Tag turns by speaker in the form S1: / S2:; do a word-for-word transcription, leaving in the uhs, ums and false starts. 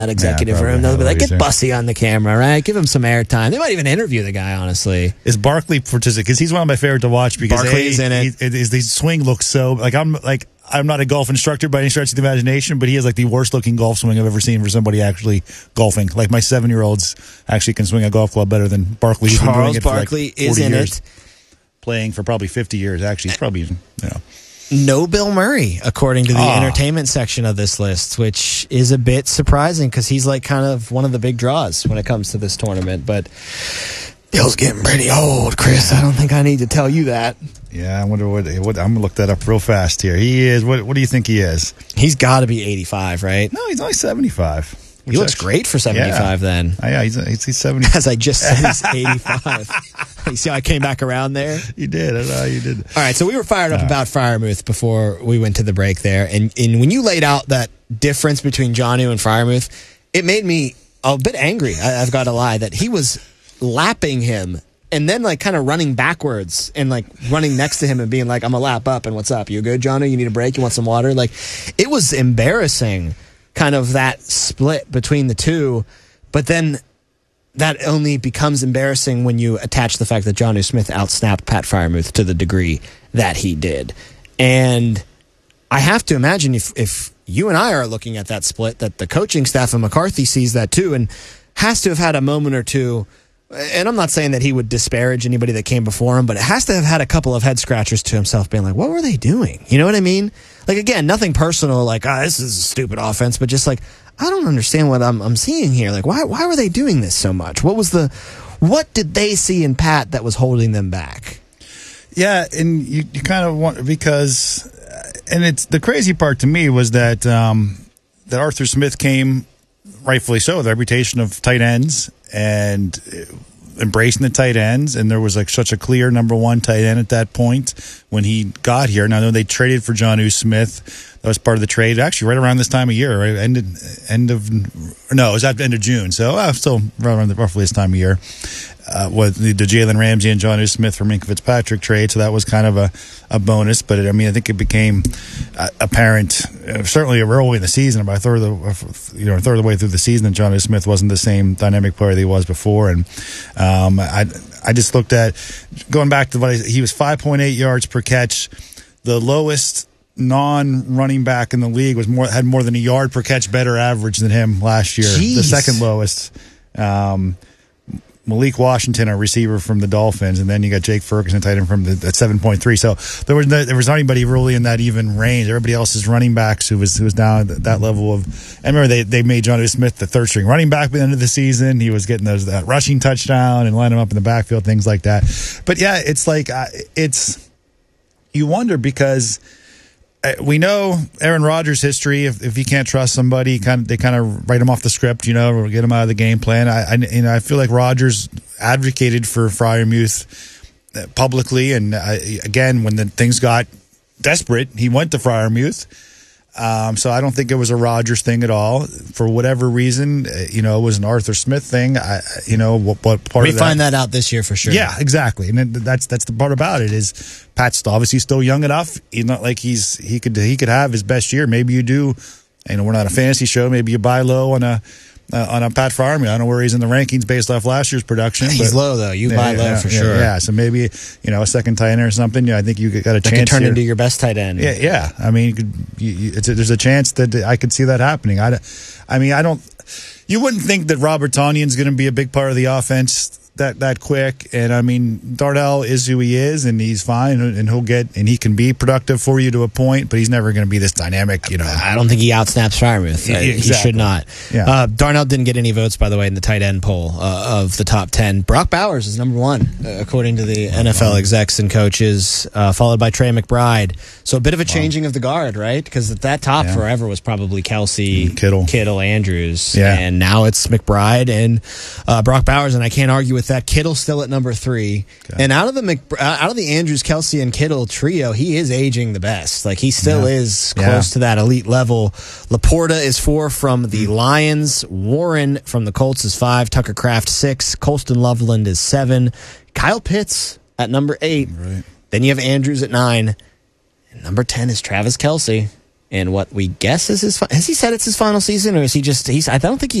S1: that executive
S2: Yeah,
S1: room. They'll be like, get
S2: easier.
S1: Bussy on the camera, right? Give him some airtime. They might even interview the guy, honestly.
S2: Is Barkley participating? Because he's one of my favorite to watch. Because
S1: Barkley's
S2: A,
S1: in it.
S2: He, it is, the swing looks so like I'm like I'm not a golf instructor by any stretch of the imagination, but he has like the worst looking golf swing I've ever seen for somebody actually golfing. Like my seven year olds actually can swing a golf club better than Barkley. He's been doing
S1: Charles
S2: it for
S1: Barkley
S2: like
S1: is
S2: forty
S1: in
S2: years,
S1: it.
S2: playing for probably fifty years. Actually, he's probably you know.
S1: No Bill Murray, according to the
S2: Ah.
S1: entertainment section of this list, which is a bit surprising because he's like kind of one of the big draws when it comes to this tournament. But Bill's getting pretty old, Chris. I don't think I need to tell you that.
S2: Yeah, I wonder what, what I'm gonna look that up real fast here. He is. What? What do you think he is?
S1: He's got to be eighty-five, right?
S2: No, he's only seventy-five.
S1: He looks great for seventy-five then.
S2: Oh, yeah, he's he's, he's seventy.
S1: As I just said, he's eighty-five. You see how I came back around there?
S2: You did. I know you did.
S1: All right, so we were fired up
S2: All right.
S1: about Freiermuth before we went to the break there. And, and when you laid out that difference between Jonnu and Freiermuth, it made me a bit angry, I, I've got to lie, that he was lapping him and then like kind of running backwards and like running next to him and being like, I'm a lap up and what's up? You good, Jonnu? You need a break? You want some water? Like, it was embarrassing, kind of that split between the two. But then that only becomes embarrassing when you attach the fact that Jonnu Smith outsnapped Pat Freiermuth to the degree that he did. And I have to imagine if, if you and I are looking at that split, that the coaching staff and McCarthy sees that too and has to have had a moment or two. And I'm not saying that he would disparage anybody that came before him, but it has to have had a couple of head scratchers to himself being like, what were they doing? You know what I mean? Like, again, nothing personal, like, ah, this is a stupid offense, but just like, I don't understand what I'm I'm seeing here. Like, why why were they doing this so much? What was the, what did they see in Pat that was holding them back?
S2: Yeah, and you, you kind of want because, and it's the crazy part to me was that um, that Arthur Smith came, rightfully so, with a reputation of tight ends and embracing the tight ends, and there was like such a clear number one tight end at that point when he got here. Now, I know they traded for Jonnu Smith. That was part of the trade, actually, right around this time of year, right? Ended, end of, no, it was at the end of June. So, uh, still right around the, roughly this time of year. Uh, with the, the Jalen Ramsey and Jonnu Smith for Minkah Fitzpatrick trade. So that was kind of a, a bonus. But, it, I mean, I think it became uh, apparent, uh, certainly early in the season, about a third of the, you know, a third of the way through the season, that Jonnu Smith wasn't the same dynamic player that he was before. And um, I, I just looked at, going back to what I, he was five point eight yards per catch, the lowest non-running back in the league was more had more than a yard per catch better average than him last year.
S1: Jeez.
S2: The second lowest. Um, Malik Washington, a receiver from the Dolphins, and then you got Jake Ferguson, tight end from the at seven point three. So there was no, there was not anybody really in that even range. Everybody else is running backs who was who was down at that level of. I remember they they made Jonnu Smith the third string running back by the end of the season. He was getting those that rushing touchdown and lining him up in the backfield, things like that. But yeah, it's like uh, it's you wonder because. We know Aaron Rodgers' history. If if he can't trust somebody, kind of they kind of write him off the script, you know, or get him out of the game plan. I, I you know I feel like Rodgers advocated for Freiermuth publicly, and I, again when the things got desperate, he went to Freiermuth. Um, so I don't think it was a Rodgers thing at all. For whatever reason, you know, it was an Arthur Smith thing. I, you know, what, what part
S1: We
S2: of that?
S1: find that out this year for sure.
S2: Yeah, exactly. And that's that's the part about it is Pat's obviously still young enough. He's not like he's he could he could have his best year. Maybe you do. You know, we're not a fantasy show. Maybe you buy low on a uh, on a Pat Freiermuth. I don't know where he's in the rankings based off last year's production.
S1: He's
S2: but,
S1: low though. You
S2: yeah,
S1: buy low
S2: yeah,
S1: for
S2: yeah,
S1: sure.
S2: Yeah. So maybe you know a second tight end or something. Yeah, I think you got a
S1: That
S2: chance.
S1: could turn
S2: here.
S1: into your best tight end.
S2: Yeah, yeah. I mean, you could, you, you, it's a, there's a chance that I could see that happening. I, I mean, I don't. You wouldn't think that Robert Tonyan's going to be a big part of the offense that that quick. And I mean, Darnell is who he is, and he's fine, and he'll get and he can be productive for you to a point, but he's never going to be this dynamic. You know,
S1: I don't think he outsnaps Freiermuth.
S2: Yeah,
S1: Uh, He
S2: exactly.
S1: should not.
S2: Yeah.
S1: Uh, Darnell didn't get any votes, by the way, in the tight end poll uh, of the top ten. Brock Bowers is number one, uh, according to the N F L execs and coaches, uh, followed by Trey McBride. So a bit of a changing of the guard, right? Because at that top
S2: Yeah.
S1: forever was probably Kelsey,
S2: Kittle.
S1: Kittle, Andrews.
S2: Yeah.
S1: And now it's McBride and uh, Brock Bowers, and I can't argue with that. Kittle's still at number three.
S2: Okay.
S1: And out of the Mc, out of the Andrews, Kelsey, and Kittle trio, he is aging the best. Like, he still
S2: Yeah.
S1: is
S2: Yeah.
S1: close to that elite level. Laporta is four from the Lions. Warren from the Colts is five. Tucker Kraft six. Colston Loveland is seven. Kyle Pitts at number eight.
S2: Right.
S1: Then you have Andrews at nine. And number ten is Travis Kelce. and what we guess is his. Fi- has he said it's his final season, or is he just? He's. I don't think he